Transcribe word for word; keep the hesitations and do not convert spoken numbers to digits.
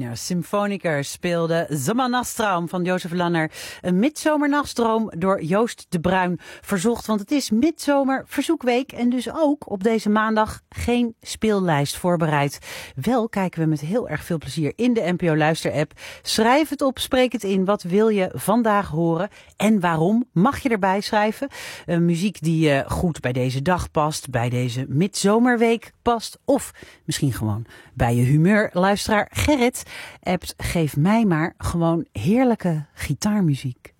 Ja, Symfoniker speelde Zomernachtstroom van Jozef Lanner. Een midzomernachtsdroom door Joost de Bruin verzocht. Want het is midzomer verzoekweek en dus ook op deze maandag geen speellijst voorbereid. Wel kijken we met heel erg veel plezier in de N P O Luister-app. Schrijf het op, spreek het in. Wat wil je vandaag horen en waarom? Mag je erbij schrijven? Uh, muziek die uh, goed bij deze dag past, bij deze midzomerweek past. Of misschien gewoon bij je humeur. Luisteraar Gerrit appt, geef mij maar gewoon heerlijke gitaarmuziek.